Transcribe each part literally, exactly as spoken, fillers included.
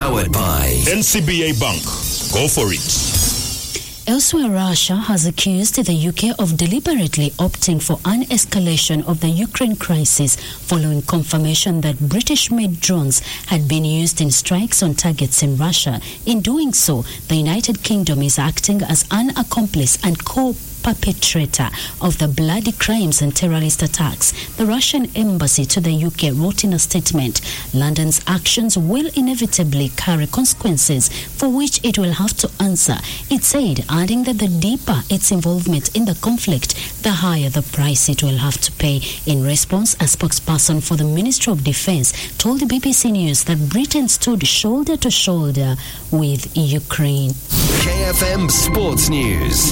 Powered by N C B A Bank. Go for it. Elsewhere, Russia has accused the U K of deliberately opting for an escalation of the Ukraine crisis following confirmation that British-made drones had been used in strikes on targets in Russia. In doing so, the United Kingdom is acting as an accomplice and co perpetrator of the bloody crimes and terrorist attacks. The Russian embassy to the U K wrote in a statement, London's actions will inevitably carry consequences for which it will have to answer. It said, adding that the deeper its involvement in the conflict, the higher the price it will have to pay. In response, a spokesperson for the Ministry of Defense told the B B C News that Britain stood shoulder to shoulder with Ukraine. K F M Sports News.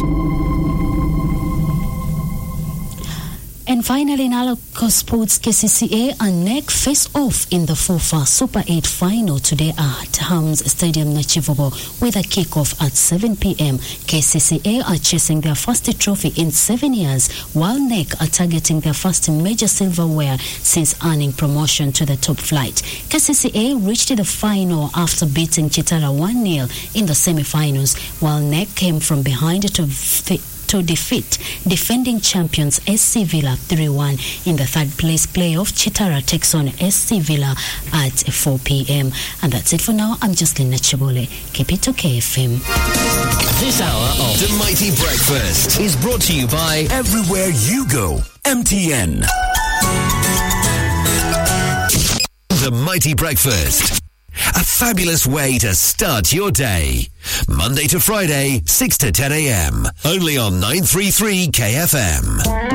And finally, in our sports, K C C A and N E C face off in the FUFA Super eight final today at Hams Stadium, Nachivobo, with a kickoff at seven p.m. K C C A are chasing their first trophy in seven years, while N E C are targeting their first major silverware since earning promotion to the top flight. K C C A reached the final after beating Chitara one nil in the semi-finals, while N E C came from behind to fit to defeat defending champions S C Villa three one. In the third place playoff, Chitara takes on S C Villa at four p.m. And that's it for now. I'm Jocelyn Nachibole. Keep it to K F M. This hour of The Mighty Breakfast is brought to you by Everywhere You Go, M T N. The Mighty Breakfast. A fabulous way to start your day. Monday to Friday, six to ten a.m. Only on nine three three K F M.